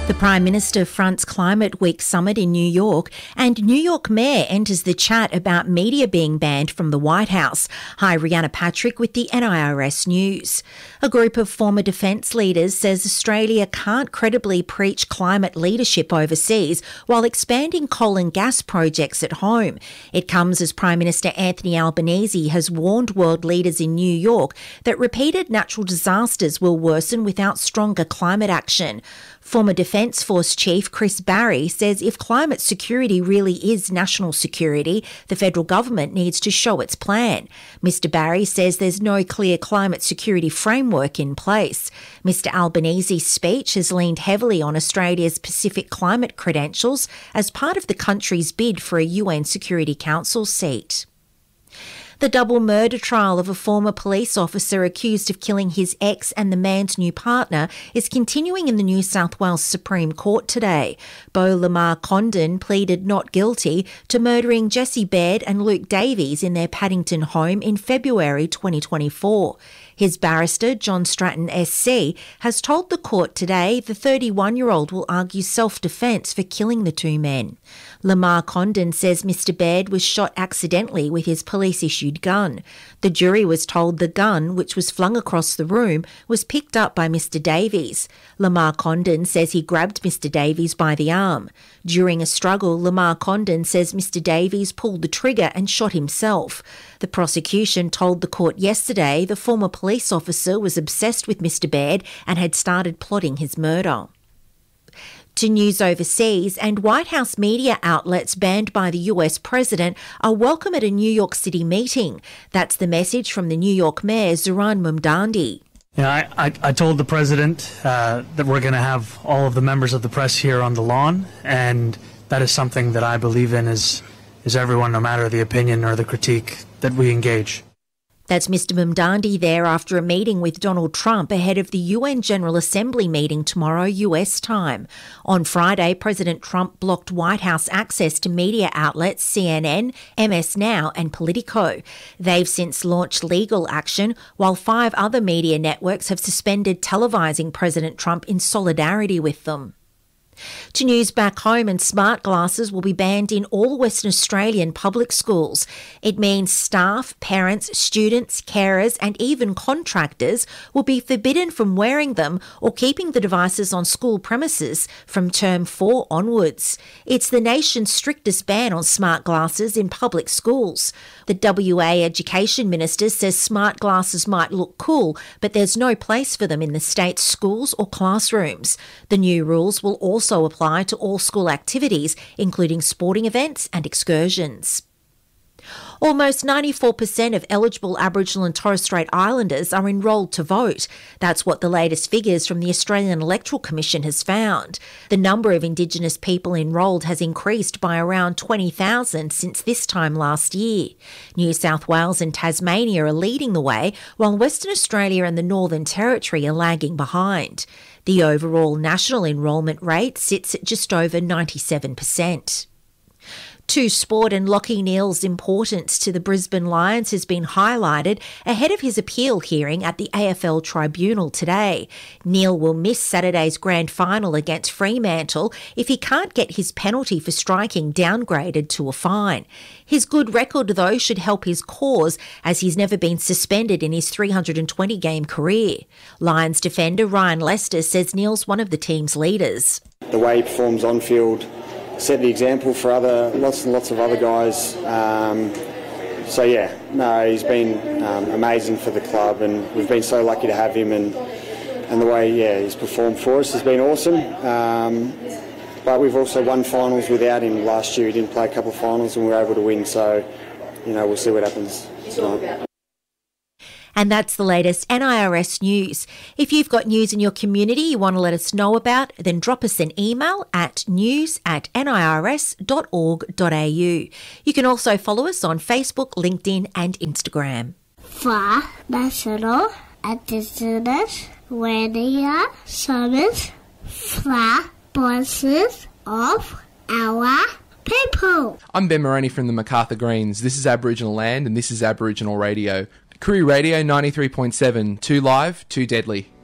The Prime Minister fronts Climate Week summit in New York, and New York Mayor enters the chat about media being banned from the White House. Hi, Rihanna Patrick with the NIRS News. A group of former defence leaders says Australia can't credibly preach climate leadership overseas while expanding coal and gas projects at home. It comes as Prime Minister Anthony Albanese has warned world leaders in New York that repeated natural disasters will worsen without stronger climate action. Former Defence Force Chief Chris Barry says if climate security really is national security, the federal government needs to show its plan. Mr Barry says there's no clear climate security framework in place. Mr Albanese's speech has leaned heavily on Australia's Pacific climate credentials as part of the country's bid for a UN Security Council seat. The double murder trial of a former police officer accused of killing his ex and the man's new partner is continuing in the New South Wales Supreme Court today. Beau Lamar Condon pleaded not guilty to murdering Jesse Baird and Luke Davies in their Paddington home in February 2024. His barrister, John Stratton SC, has told the court today the 31-year-old will argue self-defence for killing the two men. Lamar Condon says Mr Baird was shot accidentally with his police-issued gun. The jury was told the gun, which was flung across the room, was picked up by Mr Davies. Lamar Condon says he grabbed Mr Davies by the arm. During a struggle, Lamar Condon says Mr Davies pulled the trigger and shot himself. The prosecution told the court yesterday the former police officer was obsessed with Mr Baird and had started plotting his murder. To news overseas, and White House media outlets banned by the US president are welcome at a New York City meeting. That's the message from the New York Mayor, Zoran Mumdandi. Yeah, I told the president that we're going to have all of the members of the press here on the lawn, and that is something that I believe in is everyone, no matter the opinion or the critique, that we engage. That's Mr Mumdandi there after a meeting with Donald Trump ahead of the UN General Assembly meeting tomorrow US time. On Friday, President Trump blocked White House access to media outlets CNN, MS Now and Politico. They've since launched legal action, while 5 other media networks have suspended televising President Trump in solidarity with them. To news back home, and smart glasses will be banned in all Western Australian public schools. It means staff, parents, students, carers and even contractors will be forbidden from wearing them or keeping the devices on school premises from term 4 onwards. It's the nation's strictest ban on smart glasses in public schools. The WA Education Minister says smart glasses might look cool, but there's no place for them in the state's schools or classrooms. The new rules will also apply to all school activities, including sporting events and excursions. Almost 94% of eligible Aboriginal and Torres Strait Islanders are enrolled to vote. That's what the latest figures from the Australian Electoral Commission has found. The number of Indigenous people enrolled has increased by around 20,000 since this time last year. New South Wales and Tasmania are leading the way, while Western Australia and the Northern Territory are lagging behind. The overall national enrolment rate sits at just over 97%. To sport, and Lachie Neale's importance to the Brisbane Lions has been highlighted ahead of his appeal hearing at the AFL Tribunal today. Neale will miss Saturday's grand final against Fremantle if he can't get his penalty for striking downgraded to a fine. His good record, though, should help his cause, as he's never been suspended in his 320-game career. Lions defender Ryan Lester says Neale's one of the team's leaders. The way he performs on field set the example for lots and lots of other guys. He's been amazing for the club, and we've been so lucky to have him, and the way he's performed for us has been awesome. But we've also won finals without him. Last year he didn't play a couple of finals and we were able to win, so we'll see what happens tonight. And that's the latest NIRS news. If you've got news in your community you want to let us know about, then drop us an email at news@nirs.org.au. You can also follow us on Facebook, LinkedIn and Instagram. For National Indigenous Radio Service, for voices of our people. I'm Ben Moroney from the Macarthur Greens. This is Aboriginal Land and this is Aboriginal Radio. Koori Radio 93.7, 2 live, 2 deadly.